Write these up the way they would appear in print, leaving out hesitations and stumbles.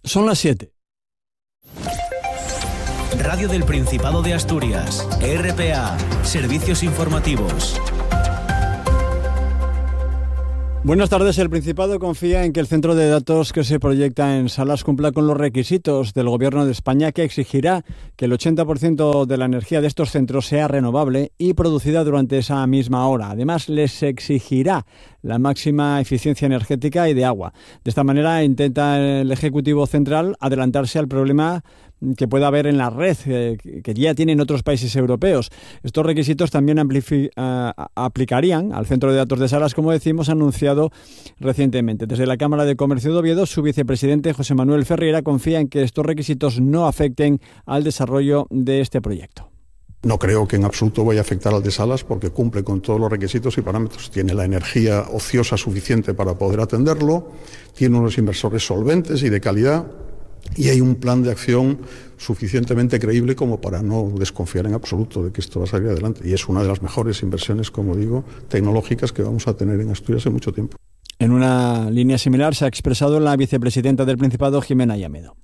Son las 7. Radio del Principado de Asturias, RPA, Servicios Informativos. Buenas tardes. El Principado confía en que el centro de datos que se proyecta en Salas cumpla con los requisitos del Gobierno de España, que exigirá que el 80% de la energía de estos centros sea renovable y producida durante esa misma hora. Además, les exigirá la máxima eficiencia energética y de agua. De esta manera, intenta el Ejecutivo Central adelantarse al problema que pueda haber en la red, que ya tienen otros países europeos. Estos requisitos también aplicarían al centro de datos de Salas, como decimos, anunciado recientemente. Desde la Cámara de Comercio de Oviedo, su vicepresidente José Manuel Ferreira confía en que estos requisitos no afecten al desarrollo de este proyecto. No creo que en absoluto vaya a afectar al de Salas, porque cumple con todos los requisitos y parámetros. Tiene la energía ociosa suficiente para poder atenderlo, tiene unos inversores solventes y de calidad, y hay un plan de acción suficientemente creíble como para no desconfiar en absoluto de que esto va a salir adelante. Y es una de las mejores inversiones, como digo, tecnológicas que vamos a tener en Asturias en mucho tiempo. En una línea similar se ha expresado la vicepresidenta del Principado, Jimena Llamedo.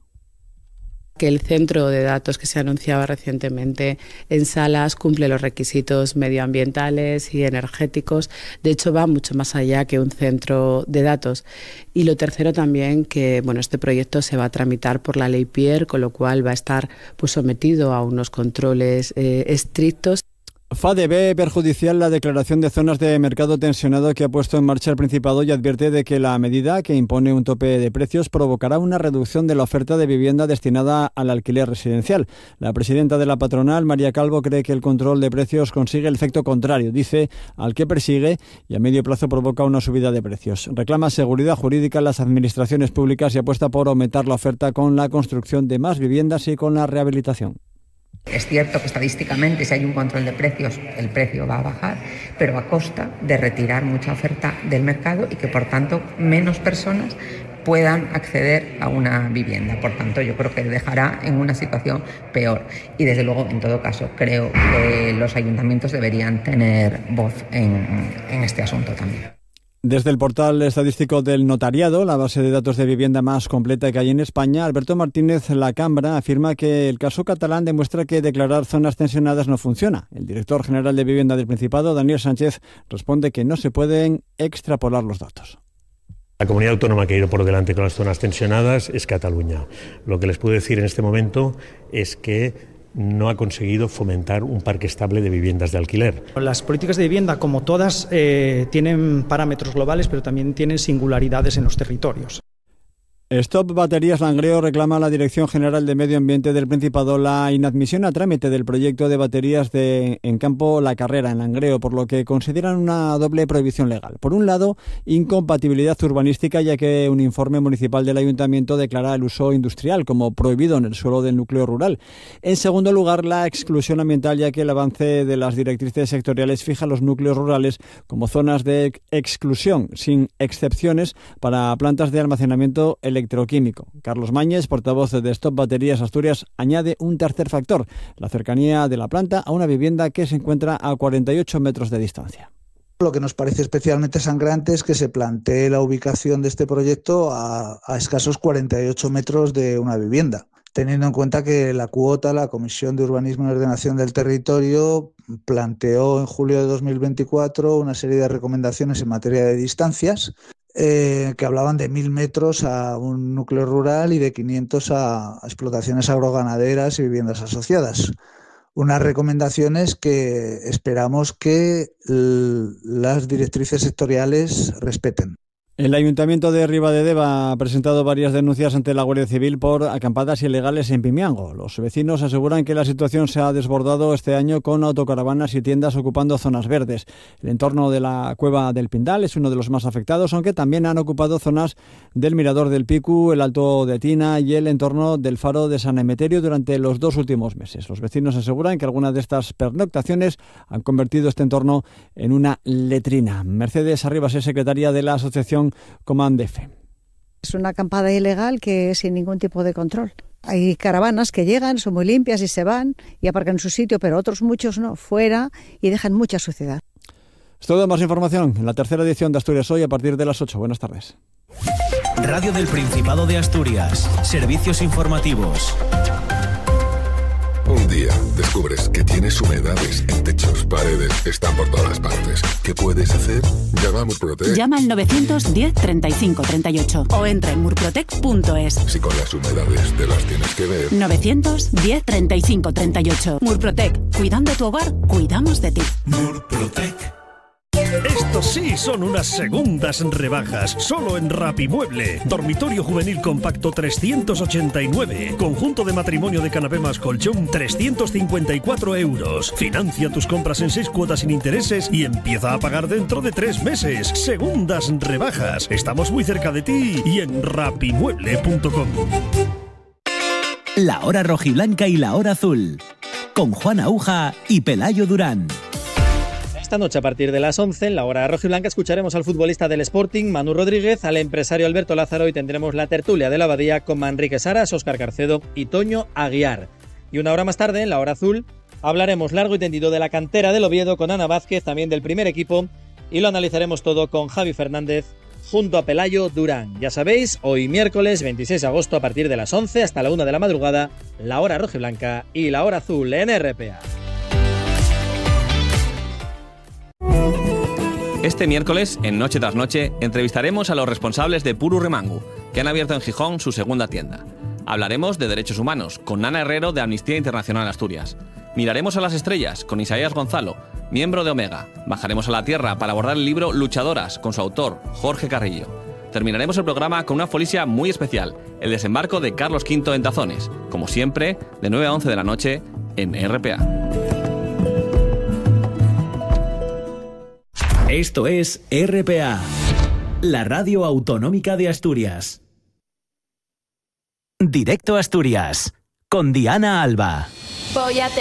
Que el centro de datos que se anunciaba recientemente en Salas cumple los requisitos medioambientales y energéticos. De hecho, va mucho más allá que un centro de datos. Y lo tercero también, que este proyecto se va a tramitar por la ley PIER, con lo cual va a estar sometido a unos controles estrictos. FADE ve perjudicial la declaración de zonas de mercado tensionado que ha puesto en marcha el Principado y advierte de que la medida, que impone un tope de precios, provocará una reducción de la oferta de vivienda destinada al alquiler residencial. La presidenta de la patronal, María Calvo, cree que el control de precios consigue el efecto contrario, dice, al que persigue, y a medio plazo provoca una subida de precios. Reclama seguridad jurídica en las administraciones públicas y apuesta por aumentar la oferta con la construcción de más viviendas y con la rehabilitación. Es cierto que estadísticamente, si hay un control de precios, el precio va a bajar, pero a costa de retirar mucha oferta del mercado y que, por tanto, menos personas puedan acceder a una vivienda. Por tanto, yo creo que dejará en una situación peor. Y, desde luego, en todo caso, creo que los ayuntamientos deberían tener voz en este asunto también. Desde el portal estadístico del Notariado, la base de datos de vivienda más completa que hay en España, Alberto Martínez Lacambra afirma que el caso catalán demuestra que declarar zonas tensionadas no funciona. El director general de Vivienda del Principado, Daniel Sánchez, responde que no se pueden extrapolar los datos. La comunidad autónoma que ha ido por delante con las zonas tensionadas es Cataluña. Lo que les puedo decir en este momento es que no ha conseguido fomentar un parque estable de viviendas de alquiler. Las políticas de vivienda, como todas, tienen parámetros globales, pero también tienen singularidades en los territorios. Stop Baterías Langreo reclama a la Dirección General de Medio Ambiente del Principado la inadmisión a trámite del proyecto de baterías en Campo La Carrera, en Langreo, por lo que consideran una doble prohibición legal. Por un lado, incompatibilidad urbanística, ya que un informe municipal del Ayuntamiento declara el uso industrial como prohibido en el suelo del núcleo rural. En segundo lugar, la exclusión ambiental, ya que el avance de las directrices sectoriales fija los núcleos rurales como zonas de exclusión, sin excepciones para plantas de almacenamiento electroquímico. Carlos Mañez, portavoz de Stop Baterías Asturias, añade un tercer factor, la cercanía de la planta a una vivienda que se encuentra a 48 metros de distancia. Lo que nos parece especialmente sangrante es que se plantee la ubicación de este proyecto a escasos 48 metros de una vivienda, teniendo en cuenta que la Comisión de Urbanismo y Ordenación del Territorio, planteó en julio de 2024 una serie de recomendaciones en materia de distancias, que hablaban de 1.000 metros a un núcleo rural y de 500 a explotaciones agroganaderas y viviendas asociadas. Unas recomendaciones que esperamos que las directrices sectoriales respeten. El Ayuntamiento de Ribadedeva ha presentado varias denuncias ante la Guardia Civil por acampadas ilegales en Pimiango. Los vecinos aseguran que la situación se ha desbordado este año con autocaravanas y tiendas ocupando zonas verdes. El entorno de la Cueva del Pindal es uno de los más afectados, aunque también han ocupado zonas del Mirador del Picu, el Alto de Tina y el entorno del Faro de San Emeterio durante los 2 últimos meses. Los vecinos aseguran que algunas de estas pernoctaciones han convertido este entorno en una letrina. Mercedes Arribas es secretaria de la asociación Comandefe. Es una acampada ilegal que es sin ningún tipo de control. Hay caravanas que llegan, son muy limpias y se van y aparcan en su sitio, pero otros muchos no, fuera, y dejan mucha suciedad. Es todo. Más información en la tercera edición de Asturias Hoy a partir de las 8. Buenas tardes. Radio del Principado de Asturias. Servicios informativos. Un día descubres que tienes humedades en techos, paredes, están por todas partes. ¿Qué puedes hacer? Llama a Murprotec. Llama al 910 35 38 o entra en murprotec.es. Si con las humedades te las tienes que ver. 910 35 38. Murprotec. Cuidando tu hogar, cuidamos de ti. Murprotec. Estos sí son unas segundas rebajas, solo en Rapimueble. Dormitorio juvenil compacto 389. Conjunto de matrimonio de canapé más colchón 354 euros. Financia tus compras en 6 cuotas sin intereses y empieza a pagar dentro de 3 meses. Segundas rebajas. Estamos muy cerca de ti y en rapimueble.com. La hora rojiblanca y la hora azul. Con Juan Aúja y Pelayo Durán. Esta noche a partir de las 11 en la hora rojiblanca escucharemos al futbolista del Sporting, Manu Rodríguez, al empresario Alberto Lázaro y tendremos la tertulia de la Abadía con Manrique Saras, Óscar Carcedo y Toño Aguiar. Y una hora más tarde, en la hora azul, hablaremos largo y tendido de la cantera del Oviedo con Ana Vázquez, también del primer equipo, y lo analizaremos todo con Javi Fernández junto a Pelayo Durán. Ya sabéis, hoy miércoles 26 de agosto a partir de las 11 hasta la 1 de la madrugada, la hora rojiblanca y la hora azul en RPA. Este miércoles, en Noche tras Noche, entrevistaremos a los responsables de Puru Remangu, que han abierto en Gijón su segunda tienda. Hablaremos de derechos humanos, con Ana Herrero de Amnistía Internacional Asturias. Miraremos a las estrellas, con Isaías Gonzalo, miembro de Omega. Bajaremos a la tierra para abordar el libro Luchadoras, con su autor, Jorge Carrillo. Terminaremos el programa con una folisia muy especial, el desembarco de Carlos V en Tazones, como siempre, de 9 a 11 de la noche, en RPA. Esto es RPA, la radio autonómica de Asturias. Directo a Asturias, con Diana Alba. Voy a